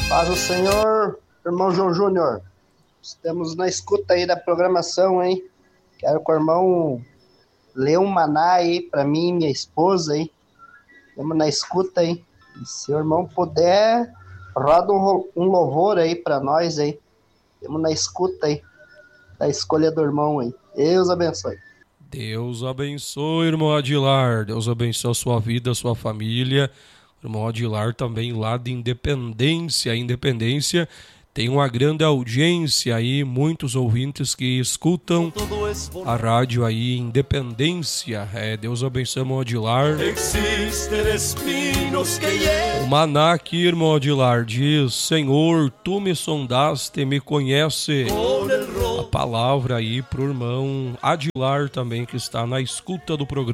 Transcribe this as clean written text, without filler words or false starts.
Paz o Senhor, irmão João Júnior. Estamos na escuta aí da programação, hein? Quero que o irmão lê um maná aí pra mim e minha esposa, aí. Estamos na escuta, hein? E se o irmão puder, roda um louvor aí pra nós, aí. Estamos na escuta aí da escolha do irmão, aí. Deus abençoe. Deus abençoe, irmão Adilar. Deus abençoe a sua vida, a sua família. Irmão Adilar também lá de Independência. Independência tem uma grande audiência aí, muitos ouvintes que escutam a rádio aí, Independência. Deus abençoe, irmão Adilar. O maná aqui, irmão Adilar, diz: Senhor, tu me sondaste, me conhece. A palavra aí pro irmão Adilar também, que está na escuta do programa.